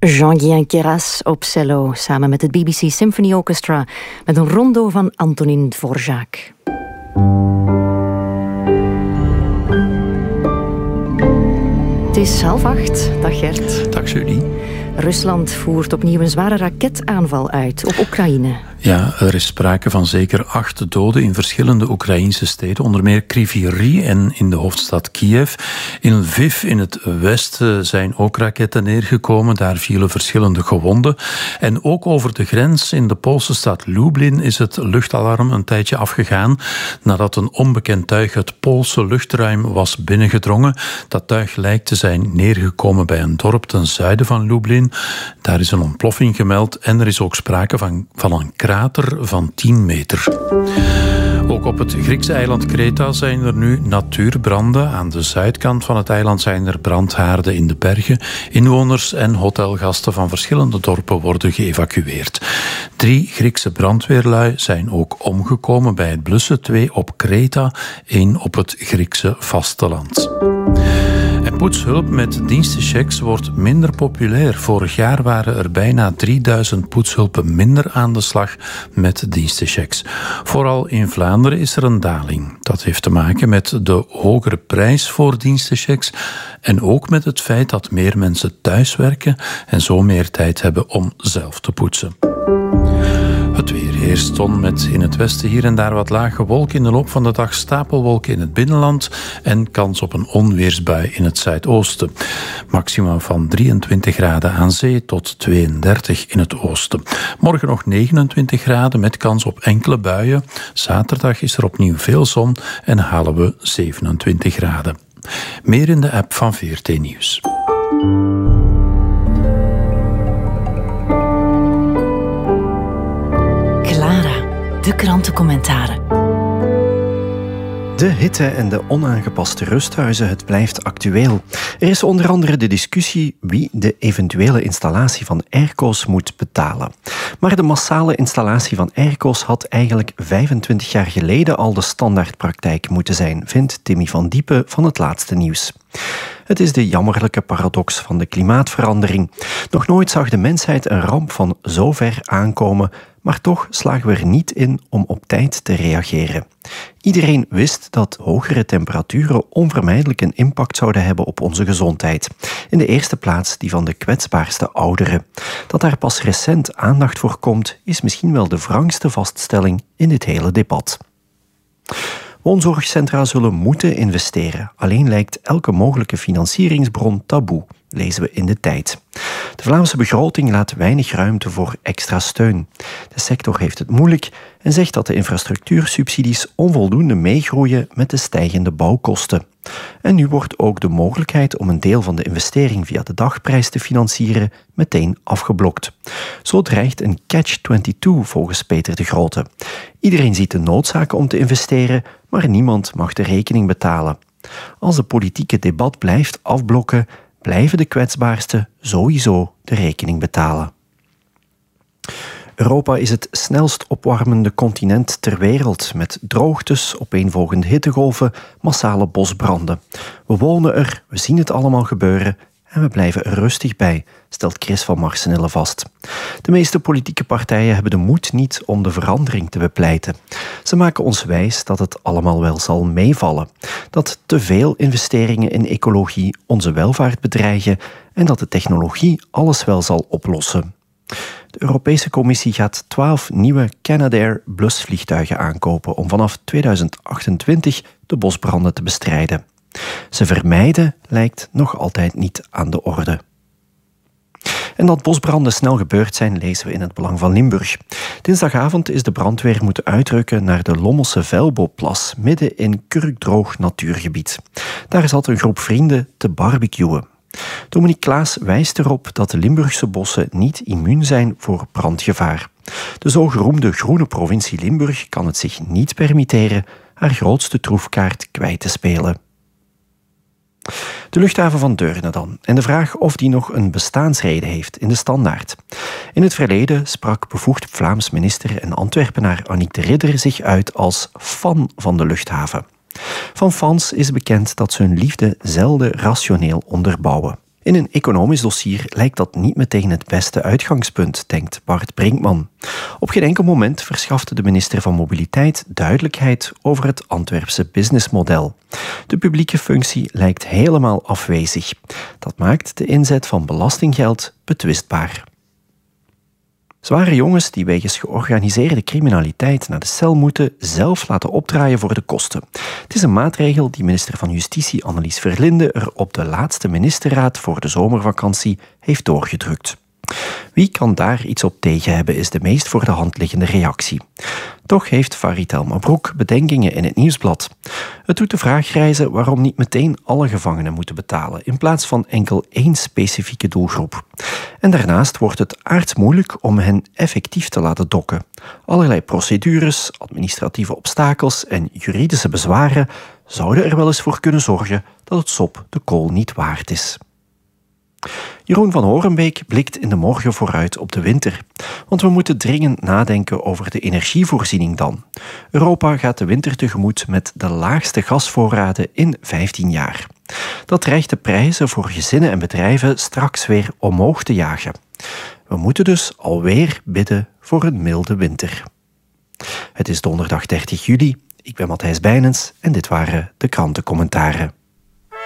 Jean-Guihen Queyras op cello, samen met het BBC Symphony Orchestra, met een rondo van Antonin Dvorak. Het is 7:30. Dag Gert. Dag Julie. Rusland voert opnieuw een zware raketaanval uit op Oekraïne. Ja, er is sprake van zeker 8 doden in verschillende Oekraïnse steden, onder meer Kryvyi en in de hoofdstad Kiev. In Lviv in het westen zijn ook raketten neergekomen, daar vielen verschillende gewonden. En ook over de grens in de Poolse stad Lublin is het luchtalarm een tijdje afgegaan nadat een onbekend tuig het Poolse luchtruim was binnengedrongen. Dat tuig lijkt te zijn neergekomen bij een dorp ten zuiden van Lublin. Daar is een ontploffing gemeld en er is ook sprake van een krater van 10 meter. Ook op het Griekse eiland Kreta zijn er nu natuurbranden. Aan de zuidkant van het eiland zijn er brandhaarden in de bergen. Inwoners en hotelgasten van verschillende dorpen worden geëvacueerd. 3 Griekse brandweerlui zijn ook omgekomen bij het blussen. 2 op Kreta, 1 op het Griekse vasteland. En poetshulp met dienstenchecks wordt minder populair. Vorig jaar waren er bijna 3000 poetshulpen minder aan de slag met dienstenchecks. Vooral in Vlaanderen is er een daling. Dat heeft te maken met de hogere prijs voor dienstenchecks en ook met het feit dat meer mensen thuiswerken en zo meer tijd hebben om zelf te poetsen. Het weer heerst zon met in het westen hier en daar wat lage wolken. In de loop van de dag stapelwolken in het binnenland en kans op een onweersbui in het zuidoosten. Maximum van 23 graden aan zee tot 32 in het oosten. Morgen nog 29 graden met kans op enkele buien. Zaterdag is er opnieuw veel zon en halen we 27 graden. Meer in de app van VRT Nieuws. De krantencommentaren. De hitte en de onaangepaste rusthuizen, het blijft actueel. Er is onder andere de discussie wie de eventuele installatie van airco's moet betalen. Maar de massale installatie van airco's had eigenlijk 25 jaar geleden al de standaardpraktijk moeten zijn, vindt Timmy van Diepen van Het Laatste Nieuws. Het is de jammerlijke paradox van de klimaatverandering. Nog nooit zag de mensheid een ramp van zo ver aankomen, maar toch slagen we er niet in om op tijd te reageren. Iedereen wist dat hogere temperaturen onvermijdelijk een impact zouden hebben op onze gezondheid. In de eerste plaats die van de kwetsbaarste ouderen. Dat daar pas recent aandacht voor komt, is misschien wel de wrangste vaststelling in dit hele debat. Woonzorgcentra zullen moeten investeren. Alleen lijkt elke mogelijke financieringsbron taboe, lezen we in De Tijd. De Vlaamse begroting laat weinig ruimte voor extra steun. De sector heeft het moeilijk en zegt dat de infrastructuursubsidies onvoldoende meegroeien met de stijgende bouwkosten. En nu wordt ook de mogelijkheid om een deel van de investering via de dagprijs te financieren meteen afgeblokt. Zo dreigt een catch-22 volgens Peter de Grote. Iedereen ziet de noodzaak om te investeren, maar niemand mag de rekening betalen. Als het politieke debat blijft afblokken, blijven de kwetsbaarsten sowieso de rekening betalen. Europa is het snelst opwarmende continent ter wereld, met droogtes, opeenvolgende hittegolven, massale bosbranden. We wonen er, we zien het allemaal gebeuren en we blijven er rustig bij, stelt Chris van Marsenille vast. De meeste politieke partijen hebben de moed niet om de verandering te bepleiten. Ze maken ons wijs dat het allemaal wel zal meevallen, dat te veel investeringen in ecologie onze welvaart bedreigen en dat de technologie alles wel zal oplossen. De Europese Commissie gaat 12 nieuwe Canadair blusvliegtuigen aankopen om vanaf 2028 de bosbranden te bestrijden. Ze vermijden lijkt nog altijd niet aan de orde. En dat bosbranden snel gebeurd zijn, lezen we in Het Belang van Limburg. Dinsdagavond is de brandweer moeten uitrukken naar de Lommelse Velboplas, midden in kurkdroog natuurgebied. Daar zat een groep vrienden te barbecuen. Dominique Klaas wijst erop dat de Limburgse bossen niet immuun zijn voor brandgevaar. De zogeroemde groene provincie Limburg kan het zich niet permitteren haar grootste troefkaart kwijt te spelen. De luchthaven van Deurne dan, en de vraag of die nog een bestaansreden heeft in de Standaard. In het verleden sprak bevoegd Vlaams minister en Antwerpenaar Annick de Ridder zich uit als fan van de luchthaven. Van fans is bekend dat ze hun liefde zelden rationeel onderbouwen. In een economisch dossier lijkt dat niet meteen het beste uitgangspunt, denkt Bart Brinkman. Op geen enkel moment verschafte de minister van Mobiliteit duidelijkheid over het Antwerpse businessmodel. De publieke functie lijkt helemaal afwezig. Dat maakt de inzet van belastinggeld betwistbaar. Zware jongens die wegens georganiseerde criminaliteit naar de cel moeten zelf laten opdraaien voor de kosten. Het is een maatregel die minister van Justitie Annelies Verlinde er op de laatste ministerraad voor de zomervakantie heeft doorgedrukt. Wie kan daar iets op tegen hebben, is de meest voor de hand liggende reactie. Toch heeft Farid El Mabrouk bedenkingen in het Nieuwsblad. Het doet de vraag rijzen waarom niet meteen alle gevangenen moeten betalen, in plaats van enkel één specifieke doelgroep. En daarnaast wordt het aardsmoeilijk om hen effectief te laten dokken. Allerlei procedures, administratieve obstakels en juridische bezwaren zouden er wel eens voor kunnen zorgen dat het sop de kool niet waard is. Jeroen van Horenbeek blikt in de morgen vooruit op de winter. Want we moeten dringend nadenken over de energievoorziening dan. Europa gaat de winter tegemoet met de laagste gasvoorraden in 15 jaar. Dat dreigt de prijzen voor gezinnen en bedrijven straks weer omhoog te jagen. We moeten dus alweer bidden voor een milde winter. Het is donderdag 30 juli. Ik ben Matthijs Bijnens en dit waren de krantencommentaren.